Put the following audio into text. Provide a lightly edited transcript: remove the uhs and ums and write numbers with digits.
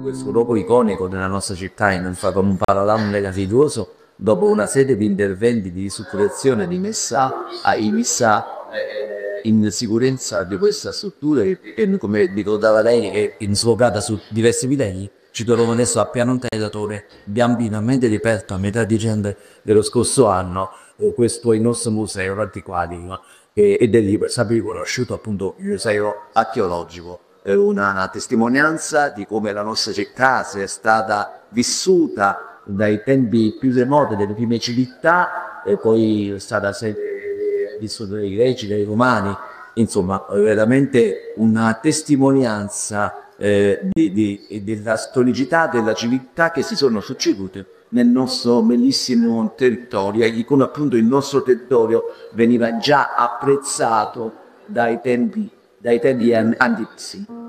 questo luogo iconico della nostra città come un panorama meraviglioso, dopo una serie di interventi di ristrutturazione di messa in sicurezza di questa struttura e come ricordava lei è dislocata su diversi livelli. Ci troviamo adesso a piano terra dove abbiamo finalmente riaperto a metà dicembre dello scorso anno questo è il nostro museo antiquario ed è lì sempre riconosciuto appunto il museo archeologico. È una testimonianza di come la nostra città sia stata vissuta dai tempi più remoti delle prime civiltà e poi è stata sempre vissuta dai greci, dai romani, insomma veramente una testimonianza della storicità della civiltà che si sono succedute nel nostro bellissimo territorio e di come appunto il nostro territorio veniva già apprezzato dai tempi antichi.